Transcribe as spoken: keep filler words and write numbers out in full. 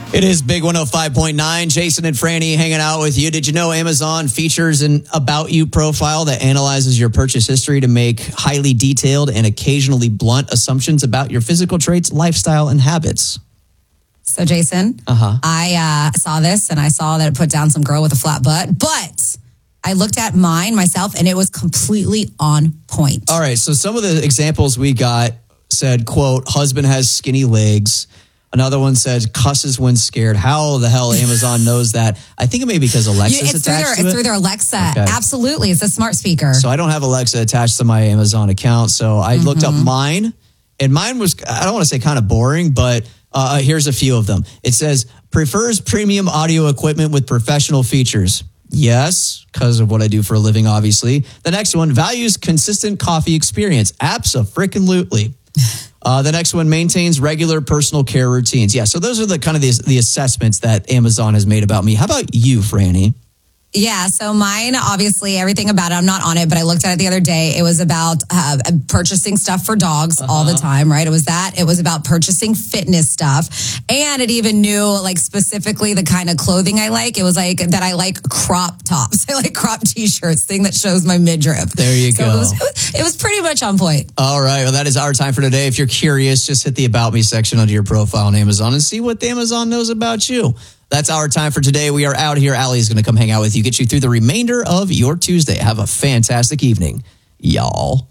It is Big one oh five point nine. Jason and Franny hanging out with you. Did you know Amazon features an About You profile that analyzes your purchase history to make highly detailed and occasionally blunt assumptions about your physical traits, lifestyle, and habits? So, Jason, uh-huh. I uh, saw this and I saw that it put down some girl with a flat butt, but I looked at mine myself and it was completely on point. All right. So some of the examples we got said, quote, husband has skinny legs. Another one says cusses when scared. How the hell Amazon knows that? I think it may be because Alexa's it's attached through their, to It's it. through their Alexa. Okay. Absolutely. It's a smart speaker. So I don't have Alexa attached to my Amazon account. So I mm-hmm. looked up mine, and mine was, I don't want to say kind of boring, but uh, here's a few of them. It says, prefers premium audio equipment with professional features. Yes, because of what I do for a living, obviously. The next one, values consistent coffee experience. Abso-frickin-lutely. Uh, the next one, maintains regular personal care routines. Yeah, so those are the kind of the, the assessments that Amazon has made about me. How about you, Franny? Yeah, so mine, obviously, everything about it, I'm not on it, but I looked at it the other day. It was about uh, purchasing stuff for dogs uh-huh. all the time, right? It was that. It was about purchasing fitness stuff. And it even knew, like, specifically the kind of clothing I like. It was like that I like crop tops. I like crop T-shirts, thing that shows my midriff. There you so go. It was, it was pretty much on point. All right, well, that is our time for today. If you're curious, just hit the About Me section under your profile on Amazon and see what Amazon knows about you. That's our time for today. We are out here. Allie is going to come hang out with you, get you through the remainder of your Tuesday. Have a fantastic evening, y'all.